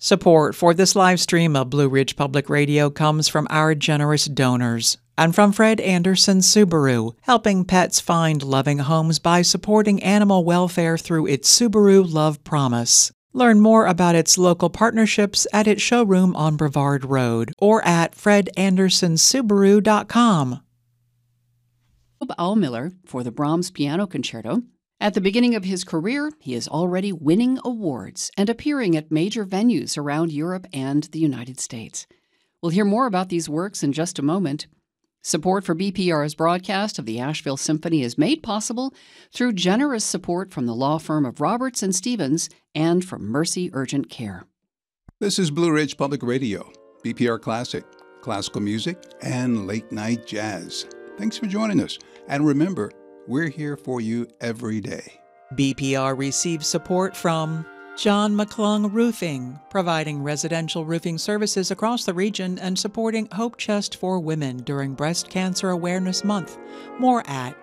Support for this live stream of Blue Ridge Public Radio comes from our generous donors and from Fred Anderson Subaru, helping pets find loving homes by supporting animal welfare through its Subaru Love Promise. Learn more about its local partnerships at its showroom on Brevard Road or at fredandersonsubaru.com. Bob Aumiller for the Brahms Piano Concerto. At the beginning of his career, he is already winning awards and appearing at major venues around Europe and the United States. We'll hear more about these works in just a moment. Support for BPR's broadcast of the Asheville Symphony is made possible through generous support from the law firm of Roberts and Stevens and from Mercy Urgent Care. This is Blue Ridge Public Radio, BPR Classic, classical music, and late night jazz. Thanks for joining us. And remember, we're here for you every day. BPR receives support from John McClung Roofing, providing residential roofing services across the region and supporting Hope Chest for Women during Breast Cancer Awareness Month. More at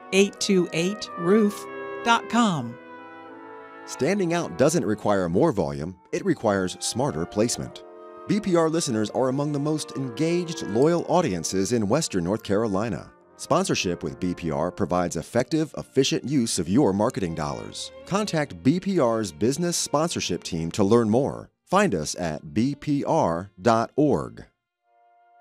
828roof.com. Standing out doesn't require more volume, it requires smarter placement. BPR listeners are among the most engaged, loyal audiences in Western North Carolina. Sponsorship with BPR provides effective, efficient use of your marketing dollars. Contact BPR's business sponsorship team to learn more. Find us at bpr.org.